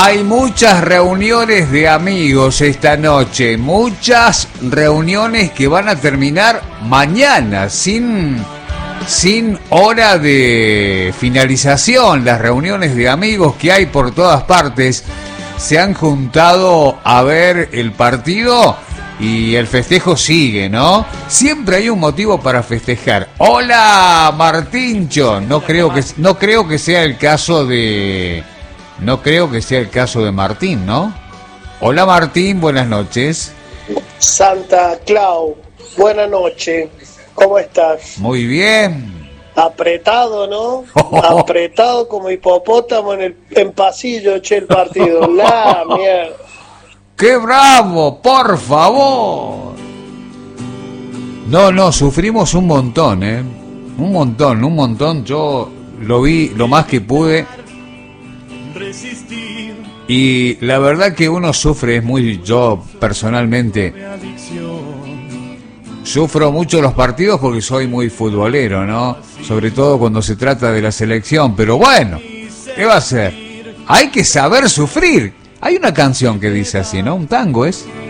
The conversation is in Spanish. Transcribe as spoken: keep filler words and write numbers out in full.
Hay muchas reuniones de amigos esta noche, muchas reuniones que van a terminar mañana, sin, sin hora de finalización. Las reuniones de amigos que hay por todas partes se han juntado a ver el partido y el festejo sigue, ¿no? Siempre hay un motivo para festejar. Hola, Martincho. No creo que, no creo que sea el caso de... No creo que sea el caso de Martín, ¿no? Hola Martín, buenas noches. Santa Clau, buenas noches. ¿Cómo estás? Muy bien. Apretado, ¿no? Oh. Apretado como hipopótamo en el en pasillo, che, el partido. La mierda. ¡Qué bravo! ¡Por favor! No, no, sufrimos un montón, ¿eh? Un montón, un montón. Yo lo vi lo más que pude. Y la verdad que uno sufre, es muy, yo personalmente sufro mucho los partidos porque soy muy futbolero, ¿no? Sobre todo cuando se trata de la selección, pero bueno, ¿qué va a ser? Hay que saber sufrir. Hay una canción que dice así, ¿no? Un tango es.